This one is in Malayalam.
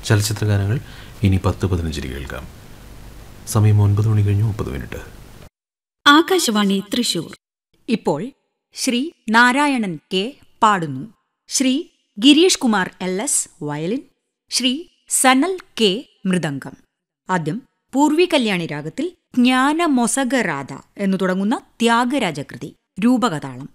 ചലച്ചിത്രഗാനങ്ങൾ ഇനി 10:15 കേൾക്കാം. സമയം 9:30 ആകാശവാണി തൃശൂർ. ഇപ്പോൾ ശ്രീ നാരായണൻ കെ പാടുന്നു. Shri Girish Kumar LS violin, Shri Sanal K mridangam. ആദ്യം പൂർവി കല്യാണി രാഗത്തിൽ ജ്ഞാനമൊസഗരാധ എന്നു തുടങ്ങുന്ന ത്യാഗരാജകൃതി രൂപകതാളം.